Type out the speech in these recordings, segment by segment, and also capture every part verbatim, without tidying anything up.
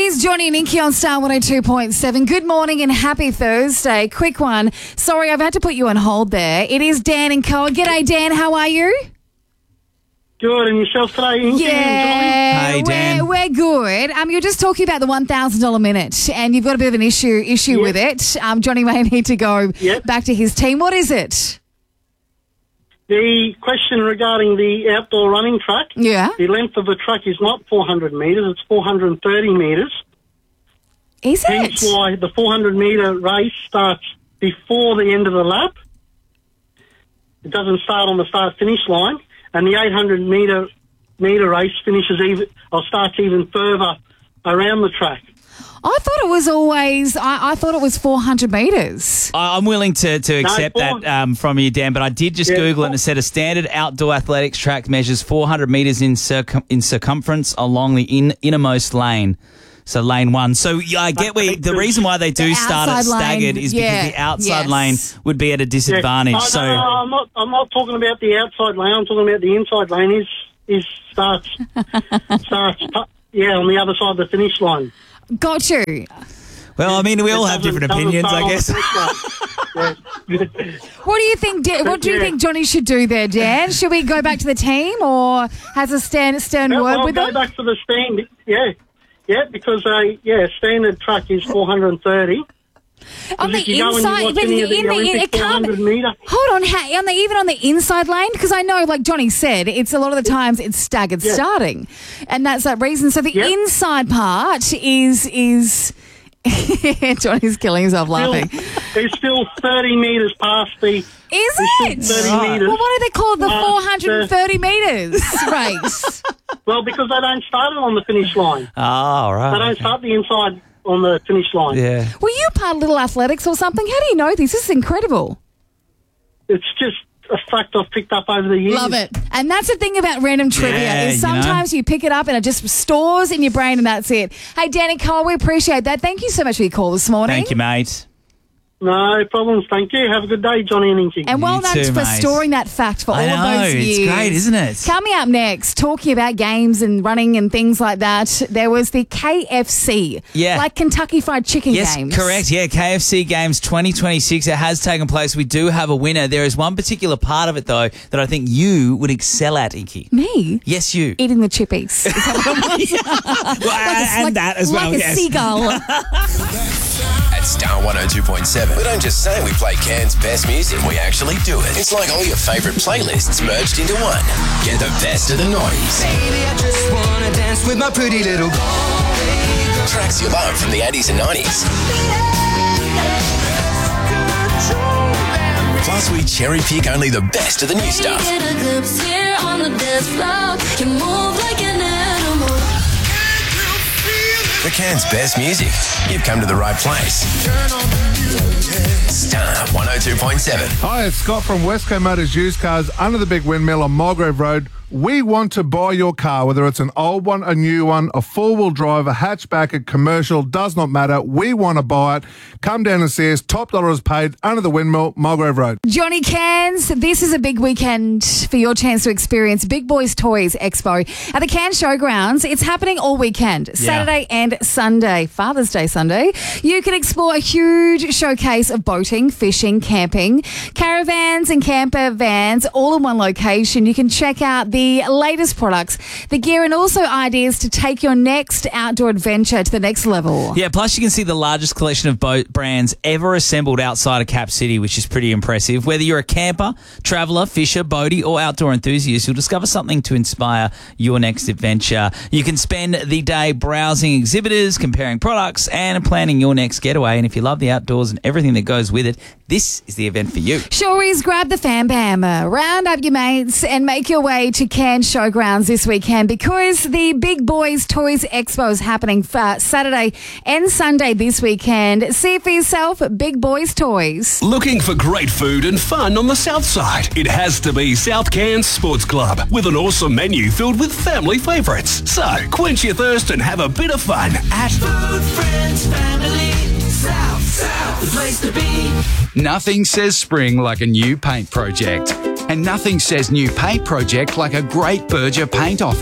is Johnny and Inky on Star one oh two point seven. Good morning and happy Thursday. Quick one. Sorry, I've had to put you on hold there. It is Dan and Cole. G'day, Dan. How are you? Good. And yourself today, Inky? Yeah, Hey, Dan. We're, we're good. Um, you're just talking about the one thousand dollars minute, and you've got a bit of an issue issue Yep. with it. Um, Johnny may need to go Yep. back to his team. What is it? The question regarding the outdoor running track, Yeah. the length of the track is not four hundred metres, it's four hundred thirty metres. Is Hence it? why the four hundred metre race starts before the end of the lap. It doesn't start on the start-finish line. And the eight hundred metre metre race finishes even, or starts even further around the track. I thought it was always, I, I thought it was four hundred metres. I- I'm willing to, to accept four- that um, from you, Dan, but I did just Yeah, Google it four- and it said a standard outdoor athletics track measures four hundred metres in, circum- in circumference along the in- innermost lane. So lane one. So yeah, I get where the reason why they do The start at outside lane, staggered is yeah, because the outside yes. lane would be at a disadvantage. Yeah. So No, no, no, I'm not. I'm not talking about the outside lane. I'm talking about the inside lane. Is is starts starts yeah on the other side of the finish line. Got you. well, I mean, we It all have doesn't- different doesn't opinions, start I on the guess. finish line. Yeah. What do you think? Da- What do you Yeah. think Johnny should do there, Dan? Should we go back to the team, or has a stern stern Well, word I'll with go them? back to the stand. Yeah, yeah, because uh, yeah, standard track is four hundred thirty. On the If you go and you inside, watch but any in of the the, it Olympic can't. four hundred metre. Hold on, ha- on the even on the inside lane, because I know, like Johnny said, it's a lot of the times it's staggered Yeah. starting, and that's that reason. So the Yep. inside part is is. Johnny's killing himself Still, laughing. it's still thirty metres past the. Is it's it? still thirty metres. Well, what do they call it? The Uh, four hundred thirty metres race. Well, because they don't start it on the finish line. Oh, all They don't right. start the inside on the finish line. Yeah. Were you part of Little Athletics or something? How do you know this? This is incredible. It's just a fact I've picked up over the years. Love it. And that's the thing about random trivia Yeah, is you know. sometimes you pick it up and it just stores in your brain and that's it. Hey, Danny Cole, we appreciate that. Thank you so much for your call this morning. Thank you, mate. No problems, thank you. Have a good day, Johnny and Inky. And well You done too, for mate. storing that fact for I all know, of those it's years. great, isn't it? Coming up next, talking about games and running and things like that, there was the K F C. Yeah. Like Kentucky Fried Chicken Yes, games. correct. Yeah, K F C Games twenty twenty-six. It has taken place. We do have a winner. There is one particular part of it, though, that I think you would excel at, Inky. Me? Yes, you. Eating the chippies. Is that what it was? Well, and like, that as well, Like a yes. seagull. At Star one oh two point seven, we don't just say we play Cairns' best music, we actually do it. It's like all your favourite playlists merged into one. Get the best of the noise. Baby, I just wanna dance with my pretty little Tracks you love from the eighties and nineties. Plus, we cherry pick only the best of the new stuff. Get a glimpse here on the dance floor. You move like an animal. For Cairns' best music, you've come to the right place. Star one oh two point seven. Hi, it's Scott from Westco Motors Used Cars under the big windmill on Mulgrave Road. We want to buy your car, whether it's an old one, a new one, a four-wheel drive, a hatchback, a commercial, does not matter. We want to buy it. Come down and see us. Top dollar is paid under the windmill, Mulgrave Road. Johnny Cairns, this is a big weekend for your chance to experience Big Boys Toys Expo at the Cairns Showgrounds. It's happening all weekend, Saturday and Sunday, Father's Day Sunday. You can explore a huge showcase of boating, fishing, camping, caravans and camper vans all in one location. You can check out the latest products, the gear and also ideas to take your next outdoor adventure to the next level. Yeah, plus you can see the largest collection of boat brands ever assembled outside of Cap City, which is pretty impressive. Whether you're a camper, traveller, fisher, boatie or outdoor enthusiast, you'll discover something to inspire your next adventure. You can spend the day browsing exhibitors, comparing products and planning your next getaway. And if you love the outdoors and everything that goes with it, this is the event for you. Sure is, grab the fam bam, uh, round up your mates and make your way to Cairns Showgrounds this weekend because the Big Boys Toys Expo is happening for Saturday and Sunday this weekend. See it for yourself at Big Boys Toys. Looking for great food and fun on the south side? It has to be South Cairns Sports Club with an awesome menu filled with family favourites. So quench your thirst and have a bit of fun at food, friends, family. South, South, the place to be. Nothing says spring like a new paint project. And nothing says new paint project like a great Berger paint offer.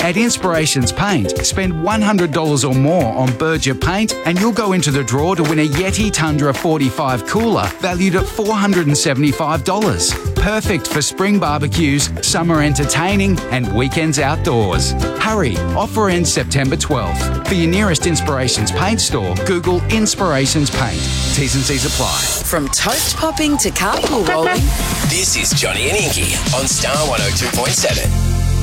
At Inspirations Paint, spend one hundred dollars or more on Berger paint and you'll go into the draw to win a Yeti Tundra forty-five cooler valued at four hundred seventy-five dollars. Perfect for spring barbecues, summer entertaining and weekends outdoors. Hurry, offer ends September twelfth. For your nearest Inspirations Paint store, Google Inspirations Paint. T's and C's apply. From toast popping to carpool rolling. This is Johnny and Inky on Star one oh two point seven.